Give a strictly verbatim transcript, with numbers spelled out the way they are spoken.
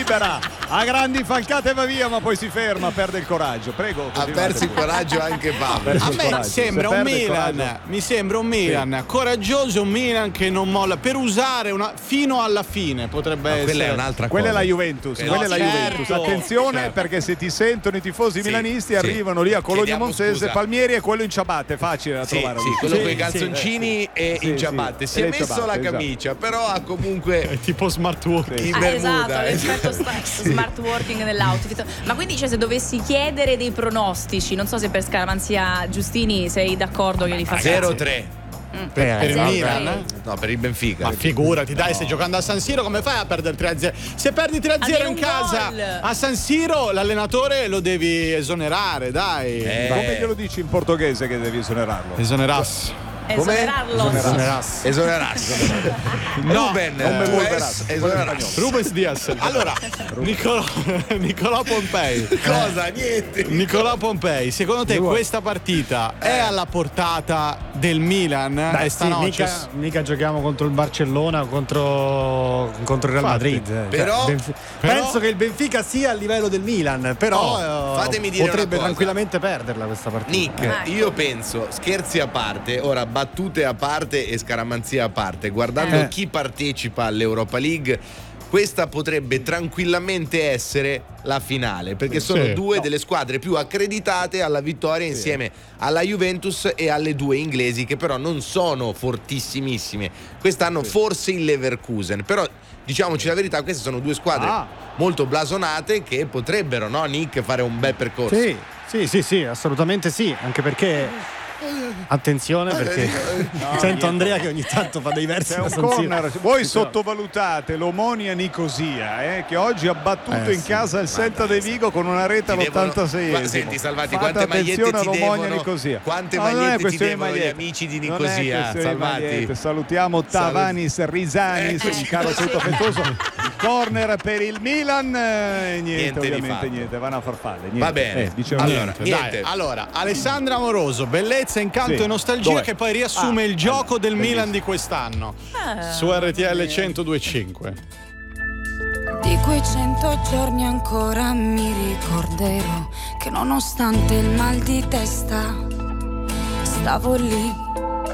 libera, a grandi falcate va via, ma poi si ferma, perde il coraggio. Prego. Ha perso il coraggio anche Paolo. A me sembra un Milan, mi sembra un Milan sì. coraggioso, un Milan che non molla per usare una fino alla fine potrebbe no, essere. Quella è un'altra quella cosa. È la Juventus, Però quella è la certo. Juventus. Attenzione certo. perché se ti sentono i tifosi sì, milanisti sì. arrivano lì a Cologno Chiediamo Monzese, scusa. Palmieri è quello in ciabatte, facile da sì, trovare. Sì, quello sì, con i calzoncini sì, e sì, in ciabatte. sì. Si è Le messo ciabatte, la esatto. camicia, però ha comunque è tipo smart working. in ah, Bermuda. esatto, l'effetto sta- sì. smart working nell'outfit. Ma quindi cioè, se dovessi chiedere dei pronostici, non so se per scaramanzia Giustini sei d'accordo che li faccia. zero tre Mm. Per, per il zero Milan? tre. No, per il Benfica. Ma figurati, dai, no. stai giocando a San Siro, come fai a perdere tre a zero? Se perdi tre a zero in casa gol. a San Siro, l'allenatore lo devi esonerare, dai. Eh. Come glielo dici in portoghese che devi esonerarlo? Esonerarsi. Esonerarlo. Esonerarsi. Esonerarsi. No, Ruben, non me tu vuoi es- verrà. esonerarsi. Rubens Diaz. Allora, Nicolò, Nicolò Pompei. Cosa? Niente. Nicolò Pompei, secondo te questa partita è alla portata del Milan? Beh, e sì, stanotte? mica, mica giochiamo contro il Barcellona, contro, contro il Real Infatti, Madrid. eh. però- Cioè, Benf- però- penso che il Benfica sia a livello del Milan, però Oh, eh, fatemi dire potrebbe una cosa. tranquillamente perderla questa partita. Nick, Ecco. io penso, scherzi a parte, ora battute a parte e scaramanzia a parte, guardando Eh. chi partecipa all'Europa League, questa potrebbe tranquillamente essere la finale, perché sono Sì. due No. delle squadre più accreditate alla vittoria insieme alla Juventus e alle due inglesi che però non sono fortissimissime. Quest'anno forse il Leverkusen, però diciamoci la verità, queste sono due squadre Ah. molto blasonate che potrebbero, no Nick, fare un bel percorso. Sì, sì, sì, sì, assolutamente sì, anche perché attenzione perché No, sento niente. Andrea che ogni tanto fa dei versi C'è da un San Siro. corner. Voi sottovalutate l'Omonia Nicosia, eh, che oggi ha battuto Eh, in sì. casa il Celta de Vigo con una rete Ti devono- all'ottantaseiesimo. Qua- senti, Salvati, Fate quante magliette attenzione ti all'Omonia devono- Nicosia. quante No, non è magliette ti questione di devono gli magliette. amici di Non è Nicosia, questione di Salvati? magliette. Salutiamo Tavanis Risanis, Eh. un caro saluto affettuoso. Il corner per il Milan. eh, Niente, Niente di ovviamente fatto. niente, vanno a farfalle. Niente. Va bene. Eh, dicevo Allora, niente. niente. Dai, allora, Alessandra Amoroso, bellezza, incanto Sì. e nostalgia Dov'è? che poi riassume Ah, il gioco del bellissimo. Milan di quest'anno Ah, su R T L centodue e cinque. Di quei cento giorni ancora mi ricorderò che nonostante il mal di testa stavo lì